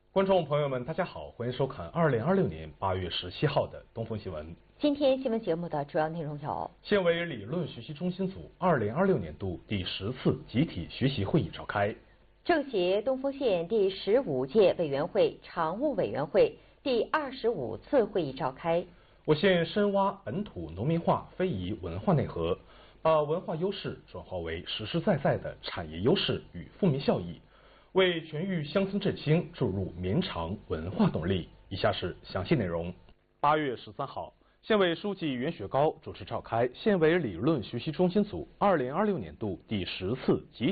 观众朋友们，大家好，欢迎收看2026年8月17号的东风新闻。 今天新闻节目的主要内容有： 县委理论学习中心组2026年度第10次集体学习会议召开； 政协东风县第15届委员会常务委员会第25次会议召开； 我县深挖本土农民化非遗文化内核，把文化优势转化为实实在在的产业优势与富民效益，为全域乡村振兴注入绵长文化动力。以下是详细内容。8月13号，县委书记袁雪糕主持召开县委理论学习中心组2026年度第10次集